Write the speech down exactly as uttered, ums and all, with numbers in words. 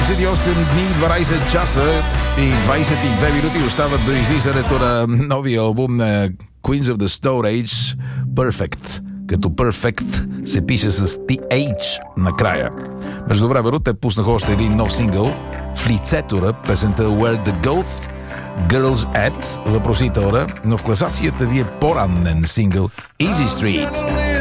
двайсет и осем дни, дванайсет часа и двайсет и две минути остават до излизането на новия албум на Queens of the Stone Age, Perfect. Като Perfect се пише с Ти Ейч накрая. Междувременно те пуснаха още един нов сингъл в лицето, песента Where the Goth Girls At, въпросителна, но в класацията ви е по-ранен сингъл Easy Street.